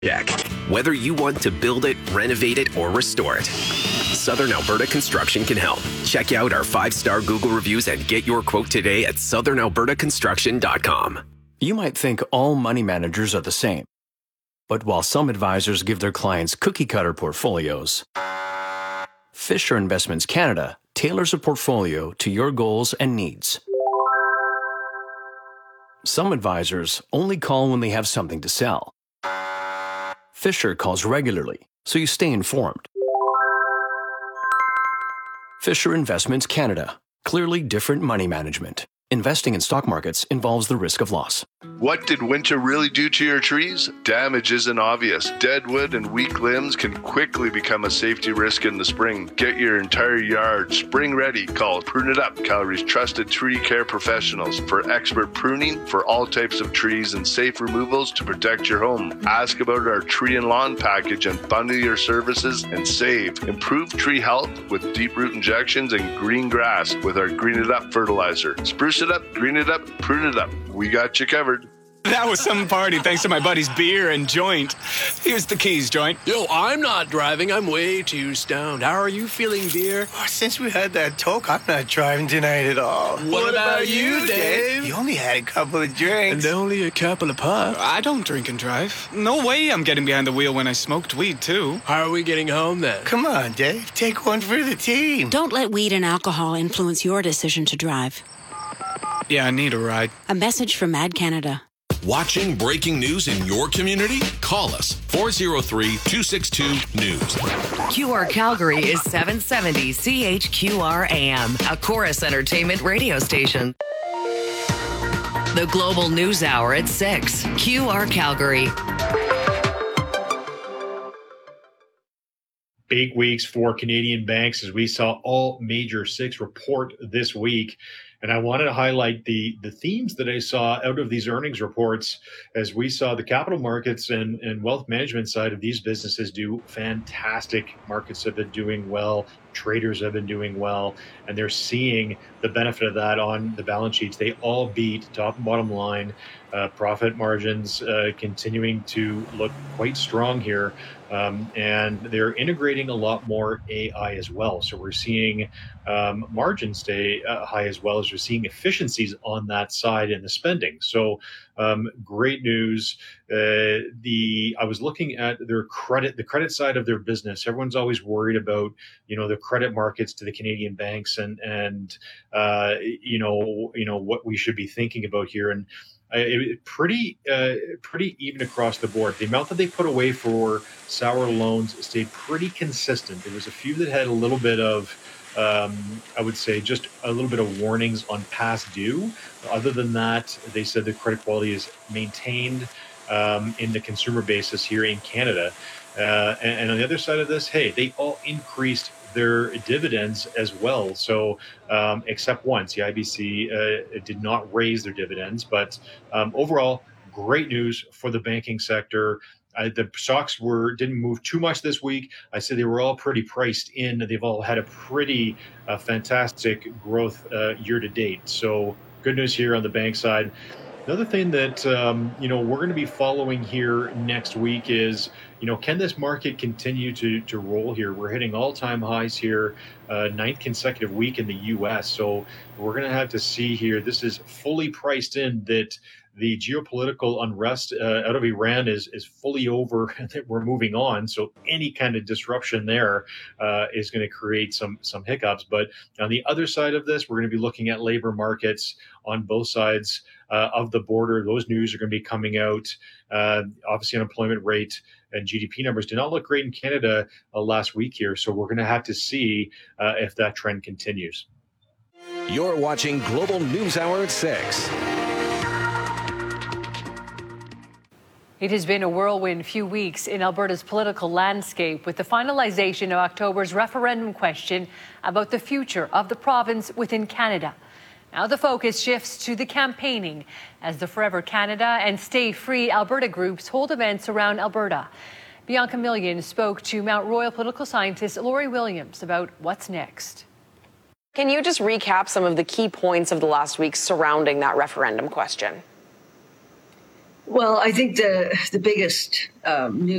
Check. Whether you want to build it, renovate it, or restore it, Southern Alberta Construction can help. Check out our 5-star Google reviews and get your quote today at southernalbertaconstruction.com. You might think all money managers are the same. But while some advisors give their clients cookie-cutter portfolios, Fisher Investments Canada tailors a portfolio to your goals and needs. Some advisors only call when they have something to sell. Fisher calls regularly, so you stay informed. Fisher Investments Canada. Clearly different money management. Investing in stock markets involves the risk of loss. What did winter really do to your trees? Damage isn't obvious. Dead wood and weak limbs can quickly become a safety risk in the spring. Get your entire yard spring ready. Call Prune It Up, Calgary's trusted tree care professionals, for expert pruning for all types of trees and safe removals to protect your home. Ask about our tree and lawn package and bundle your services and save. Improve tree health with deep root injections and green grass with our Green It Up fertilizer. Spruce it up, green it up, prune it up. We got you covered. That was some party thanks to my buddy's beer and joint. Here's the keys, joint. Yo, I'm not driving. I'm way too stoned. How are you feeling, beer? Oh, since we had that talk, I'm not driving tonight at all. What about you, Dave? You only had a couple of drinks. And only a couple of puffs. I don't drink and drive. No way I'm getting behind the wheel when I smoked weed, too. How are we getting home, then? Come on, Dave. Take one for the team. Don't let weed and alcohol influence your decision to drive. Yeah, I need a ride. A message from Mad Canada. Watching breaking news in your community? Call us, 403-262-NEWS. QR Calgary is 770 CHQR AM, a Chorus Entertainment radio station. The Global News Hour at 6, QR Calgary. Big weeks for Canadian banks as we saw all major six report this week. And I wanted to highlight the themes that I saw out of these earnings reports as we saw the capital markets and wealth management side of these businesses do fantastic. Markets have been doing well. Traders have been doing well, and they're seeing the benefit of that on the balance sheets. They all beat top and bottom line. Profit margins continuing to look quite strong here. And they're integrating a lot more AI as well. So we're seeing margins stay high as well as we're seeing efficiencies on that side in the spending. So great news. I was looking at their credit, the credit side of their business. Everyone's always worried about, the credit markets to the Canadian banks and what we should be thinking about here. And pretty even across the board. The amount that they put away for sour loans stayed pretty consistent. There was a few that had a little bit of, I would say, just a little bit of warnings on past due. Other than that, they said the credit quality is maintained in the consumer basis here in Canada. And on the other side of this, hey, they all increased their dividends as well. So except once, the IBC did not raise their dividends. But overall, great news for the banking sector. The stocks didn't move too much this week. I said they were all pretty priced in. They've all had a pretty fantastic growth year to date. So good news here on the bank side. Another thing that, we're going to be following here next week is, can this market continue to roll here? We're hitting all-time highs here, ninth consecutive week in the U.S. So we're going to have to see here. This is fully priced in that the geopolitical unrest out of Iran is fully over and that we're moving on. So any kind of disruption there is going to create some hiccups. But on the other side of this, we're going to be looking at labor markets on both sides of the border. Those news are going to be coming out. Obviously, unemployment rate and GDP numbers did not look great in Canada last week here. So we're going to have to see if that trend continues. You're watching Global News Hour at 6. It has been a whirlwind few weeks in Alberta's political landscape with the finalization of October's referendum question about the future of the province within Canada. Now the focus shifts to the campaigning as the Forever Canada and Stay Free Alberta groups hold events around Alberta. Bianca Millian spoke to Mount Royal political scientist Lori Williams about what's next. Can you just recap some of the key points of the last week surrounding that referendum question? Well, I think the biggest news